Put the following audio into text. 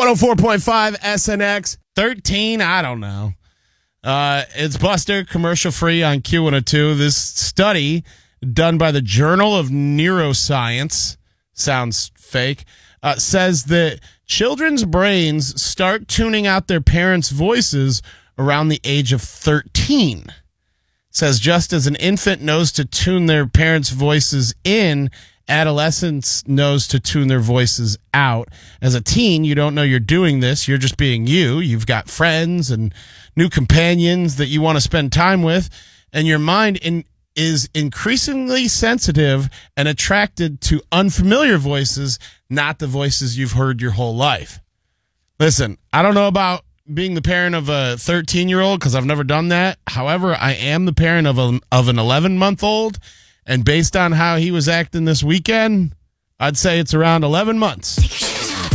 104.5 SNX. 13, I don't know. It's Buster, commercial free on Q102. This study done by the Journal of Neuroscience, sounds fake, says that children's brains start tuning out their parents' voices around the age of 13. It says just as an infant knows to tune their parents' voices in, adolescents knows to tune their voices out. As a teen, you don't know you're doing this. You're just being you. You've got friends and new companions that you want to spend time with, and your mind is increasingly sensitive and attracted to unfamiliar voices, not the voices you've heard your whole life. Listen, I don't know about being the parent of a 13-year-old because I've never done that. However, I am the parent of an 11-month-old, and based on how he was acting this weekend, I'd say it's around 11 months.